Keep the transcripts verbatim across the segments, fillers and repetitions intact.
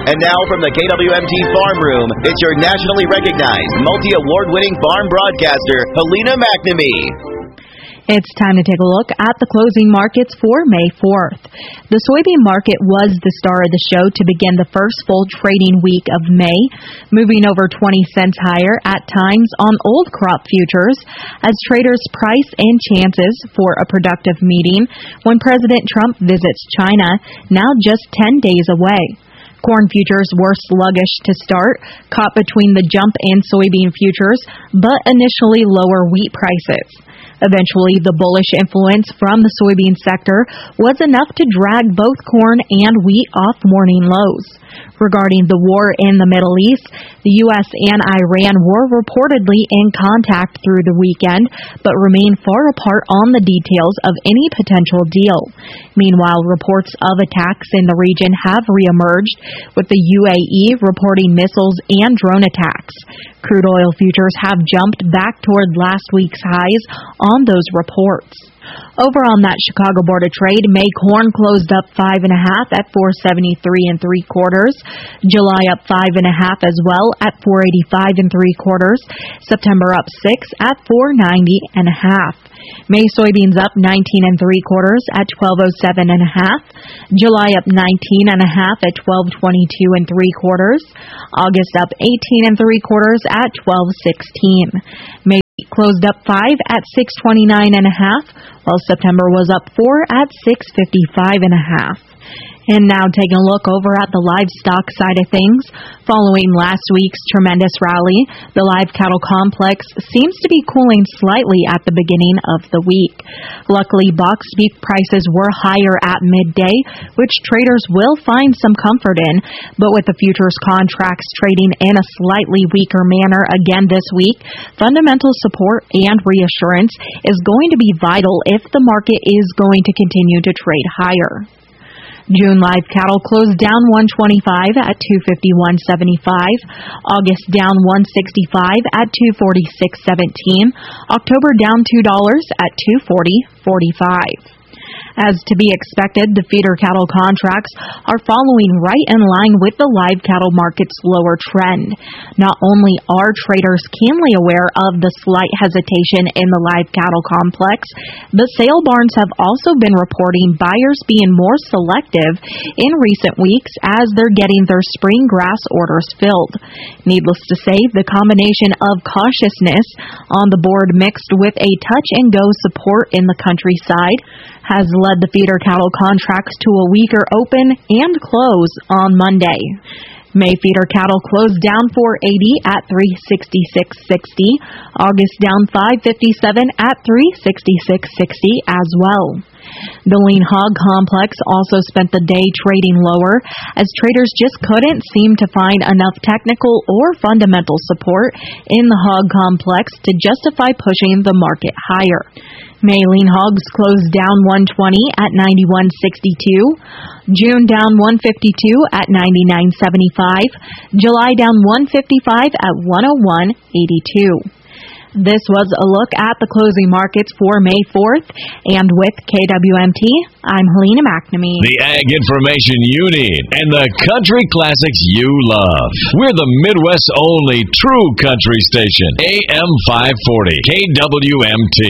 And now from the K W M T Farm Room, it's your nationally recognized, multi-award-winning farm broadcaster, Helena McNamee. It's time to take a look at the closing markets for May fourth. The soybean market was the star of the show to begin the first full trading week of May, moving over twenty cents higher at times on old crop futures as traders price in chances for a productive meeting when President Trump visits China, now just ten days away. Corn futures were sluggish to start, caught between the jump in soybean futures, but initially lower wheat prices. Eventually, the bullish influence from the soybean sector was enough to drag both corn and wheat off morning lows. Regarding the war in the Middle East, the U S and Iran were reportedly in contact through the weekend, but remain far apart on the details of any potential deal. Meanwhile, reports of attacks in the region have reemerged, with the U A E reporting missiles and drone attacks. Crude oil futures have jumped back toward last week's highs on those reports. Over on that Chicago Board of Trade, May corn closed up five and a half at four seventy-three and three quarters. July up five and a half as well at four eighty-five and three quarters. September up six at four ninety and a half. May soybeans up nineteen and three quarters at twelve oh seven and a half. July up nineteen and a half at twelve twenty-two and three quarters. August up eighteen and three quarters at twelve sixteen. May closed up five at six twenty-nine and a half, while September was up four at six fifty-five and a half. And now taking a look over at the livestock side of things. Following last week's tremendous rally, the live cattle complex seems to be cooling slightly at the beginning of the week. Luckily, boxed beef prices were higher at midday, which traders will find some comfort in. But with the futures contracts trading in a slightly weaker manner again this week, fundamental support and reassurance is going to be vital if the market is going to continue to trade higher. June live cattle closed down one twenty-five at two fifty-one seventy-five. August down one sixty-five at two forty-six seventeen. October down two dollars at two forty forty-five. As to be expected, the feeder cattle contracts are following right in line with the live cattle market's lower trend. Not only are traders keenly aware of the slight hesitation in the live cattle complex, but sale barns have also been reporting buyers being more selective in recent weeks as they're getting their spring grass orders filled. Needless to say, the combination of cautiousness on the board mixed with a touch-and-go support in the countryside has led the feeder cattle contracts to a weaker open and close on Monday. May feeder cattle closed down four eighty at three sixty-six sixty. August down five fifty-seven at three sixty-six sixty as well. The lean hog complex also spent the day trading lower as traders just couldn't seem to find enough technical or fundamental support in the hog complex to justify pushing the market higher. May lean hogs closed down one twenty at ninety-one sixty-two. June down one fifty-two at ninety-nine seventy-five. July down one fifty-five at one oh one eighty-two. This was a look at the closing markets for May fourth, and with K W M T, I'm Helena McNamee. The ag information you need and the country classics you love. We're the Midwest's only true country station, A M five forty, K W M T.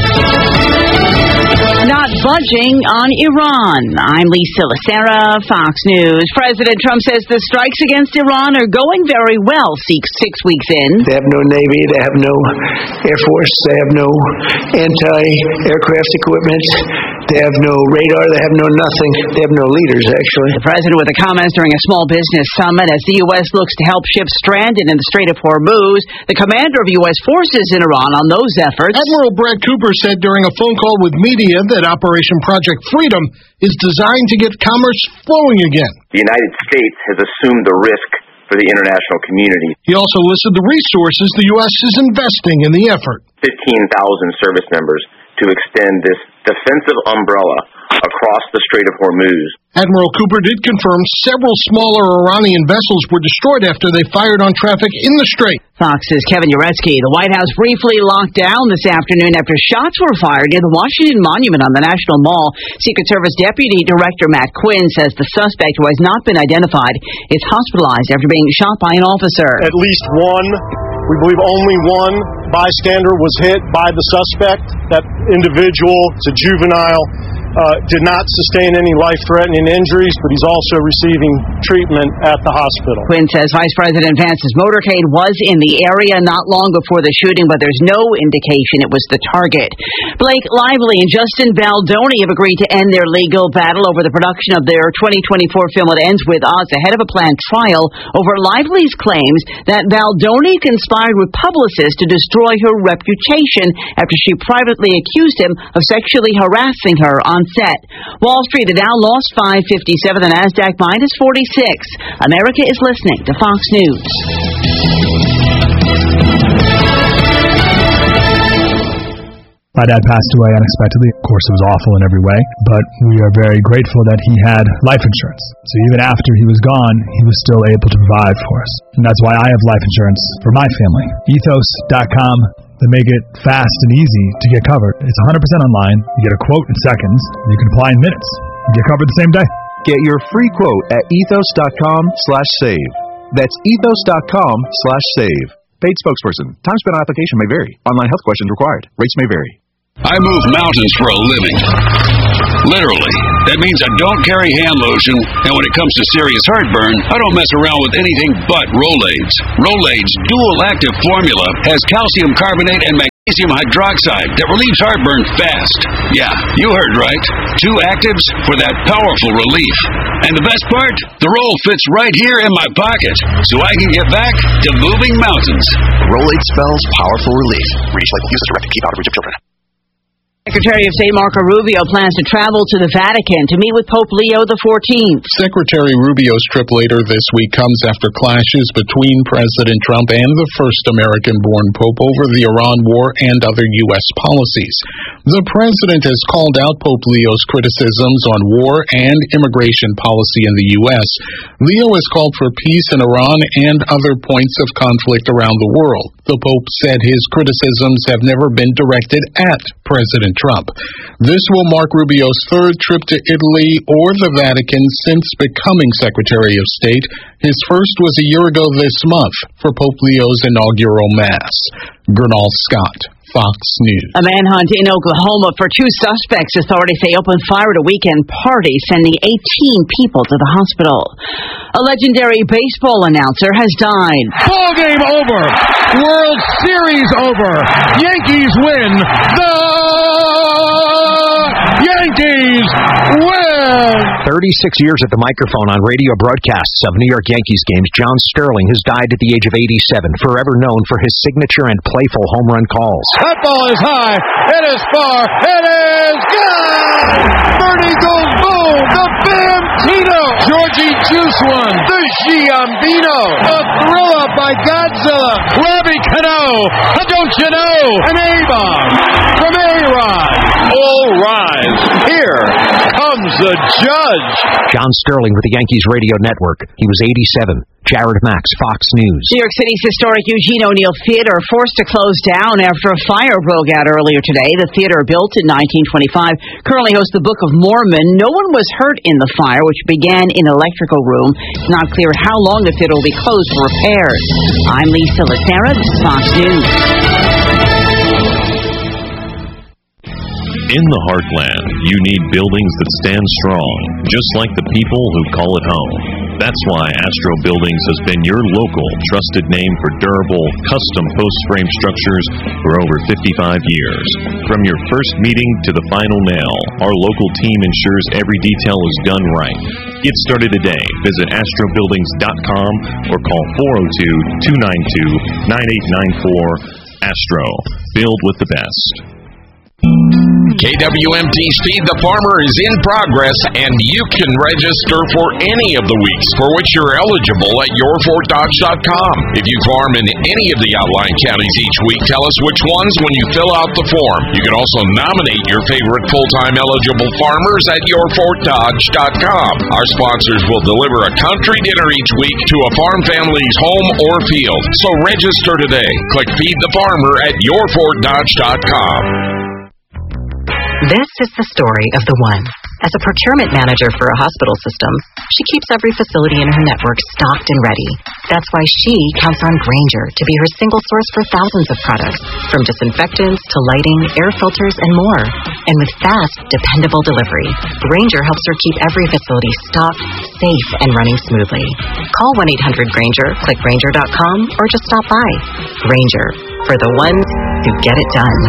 Not budging on Iran. I'm Lisa Lacera, Fox News. President Trump says the strikes against Iran are going very well six, six weeks in. They have no Navy, they have no Air Force, they have no anti-aircraft equipment, they have no radar, they have no nothing, they have no leaders, actually. The president with the comments during a small business summit as the U S looks to help ships stranded in the Strait of Hormuz. The commander of U S forces in Iran on those efforts. Admiral Brad Cooper said during a phone call with media that Operation Project Freedom is designed to get commerce flowing again. The United States has assumed the risk for the international community. He also listed the resources the U S is investing in the effort. fifteen thousand service members to extend this defensive umbrella across the Strait of Hormuz. Admiral Cooper did confirm several smaller Iranian vessels were destroyed after they fired on traffic in the strait. Fox's Kevin Uretsky. The White House briefly locked down this afternoon after shots were fired near the Washington Monument on the National Mall. Secret Service Deputy Director Matt Quinn says the suspect, who has not been identified, is hospitalized after being shot by an officer. At least one, we believe only one, bystander was hit by the suspect. That individual, it's a juvenile, Uh, did not sustain any life-threatening injuries, but he's also receiving treatment at the hospital. Quinn says Vice President Vance's motorcade was in the area not long before the shooting, but there's no indication it was the target. Blake Lively and Justin Baldoni have agreed to end their legal battle over the production of their twenty twenty-four film It Ends With Us ahead of a planned trial over Lively's claims that Baldoni conspired with publicists to destroy her reputation after she privately accused him of sexually harassing her on set. Wall Street, the Dow lost five fifty-seven, the Nasdaq minus forty-six. America is listening to Fox News. My dad passed away unexpectedly. Of course, it was awful in every way, but we are very grateful that he had life insurance. So even after he was gone, he was still able to provide for us. And that's why I have life insurance for my family. ethos dot com. They make it fast and easy to get covered. It's one hundred percent online. You get a quote in seconds. And you can apply in minutes. You get covered the same day. Get your free quote at ethos dot com slash save. That's ethos dot com slash save. Paid spokesperson. Time spent on application may vary. Online health questions required. Rates may vary. I move mountains for a living. Literally. That means I don't carry hand lotion, and when it comes to serious heartburn, I don't mess around with anything but Rolaids. Rolaids' dual-active formula has calcium carbonate and magnesium hydroxide that relieves heartburn fast. Yeah, you heard right. Two actives for that powerful relief. And the best part? The roll fits right here in my pocket, so I can get back to moving mountains. Rolaids spells powerful relief. Reach label. Use as directed. Keep out of reach of children. Secretary of State Marco Rubio plans to travel to the Vatican to meet with Pope Leo the fourteenth. Secretary Rubio's trip later this week comes after clashes between President Trump and the first American-born pope over the Iran war and other U S policies. The president has called out Pope Leo's criticisms on war and immigration policy in the U S. Leo has called for peace in Iran and other points of conflict around the world. The Pope said his criticisms have never been directed at President Trump. This will mark Rubio's third trip to Italy or the Vatican since becoming Secretary of State. His first was a year ago this month for Pope Leo's inaugural Mass. Gernal Scott, Fox News. A manhunt in Oklahoma for two suspects. Authorities say opened fire at a weekend party, sending eighteen people to the hospital. A legendary baseball announcer has died. Ball game over. World Series over. Yankees win. The Yankees win. thirty-six years at the microphone on radio broadcasts of New York Yankees games, John Sterling has died at the age of eighty-seven, forever known for his signature and playful home run calls. That ball is high. It is far. It is good. Bernie goes boom. The Bam Tito. Georgie Juice one. The Giambino. A thriller by Godzilla. Robbie Cano. Don't you know? An A-bomb from A-Rod. All rise. Here comes the judge. John Sterling with the Yankees Radio Network. He was eighty-seven. Jared Max, Fox News. New York City's historic Eugene O'Neill Theater forced to close down after a fire broke out earlier today. The theater, built in nineteen twenty-five, currently hosts the Book of Mormon. No one was hurt in the fire, which began in an electrical room. It's not clear how long the theater will be closed for repairs. I'm Lisa Lacera. This is Fox News. In the heartland, you need buildings that stand strong, just like the people who call it home. That's why Astro Buildings has been your local, trusted name for durable, custom post-frame structures for over fifty-five years. From your first meeting to the final nail, our local team ensures every detail is done right. Get started today. Visit astro buildings dot com or call four oh two, two nine two, nine eight nine four. Astro. Build with the best. K W M T's Feed the Farmer is in progress, and you can register for any of the weeks for which you're eligible at your fort dodge dot com. If you farm in any of the outlying counties each week, tell us which ones when you fill out the form. You can also nominate your favorite full-time eligible farmers at your fort dodge dot com. Our sponsors will deliver a country dinner each week to a farm family's home or field. So register today. Click Feed the Farmer at your fort dodge dot com. This is the story of the one. As a procurement manager for a hospital system, she keeps every facility in her network stocked and ready. That's why she counts on Grainger to be her single source for thousands of products, from disinfectants to lighting, air filters, and more. And with fast, dependable delivery, Grainger helps her keep every facility stocked, safe, and running smoothly. Call one eight hundred Grainger, click Grainger dot com, or just stop by. Grainger, for the ones who get it done.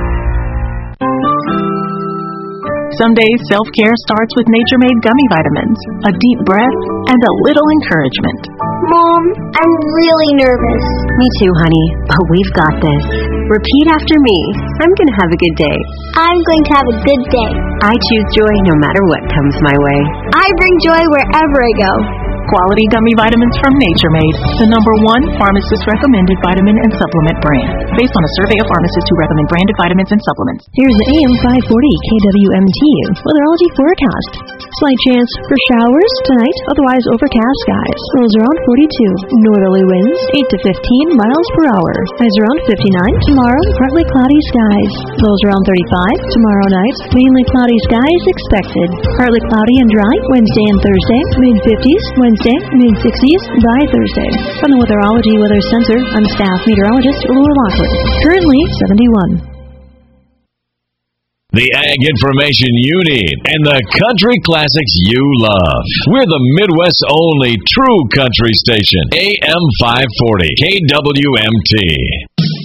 Some days, self-care starts with Nature-Made gummy vitamins, a deep breath, and a little encouragement. Mom, I'm really nervous. Me too, honey, but we've got this. Repeat after me. I'm going to have a good day. I'm going to have a good day. I choose joy no matter what comes my way. I bring joy wherever I go. Quality gummy vitamins from Nature-Made, the number one pharmacist-recommended vitamin and supplement brand, based on a survey of pharmacists who recommend branded vitamins and supplements. Here's the A M five forty K W M T weatherology forecast. Slight chance for showers tonight, otherwise overcast skies. Lows around forty-two. Northerly winds eight to fifteen miles per hour. Highs around fifty-nine. Tomorrow, partly cloudy skies. Lows around thirty-five. Tomorrow night, mainly cloudy skies expected. Partly cloudy and dry Wednesday and Thursday. mid-fifties. Wednesday, mid-sixties by Thursday. From the Weatherology Weather Center, I'm staff meteorologist Laura Lockwood. Currently seventy-one. The ag information you need and the country classics you love. We're the Midwest's only true country station. A M five forty K W M T.